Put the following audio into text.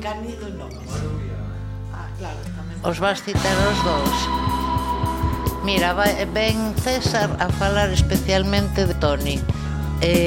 Cánido non. Claro, tamén. Os vas citar os dous. Mira, ven César a falar especialmente de Toni.